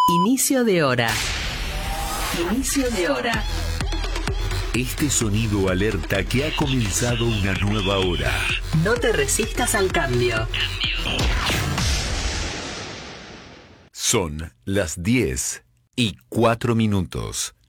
Inicio de hora. Inicio de hora. Este sonido alerta que ha comenzado una nueva hora. No te resistas al cambio. Son las 10:04.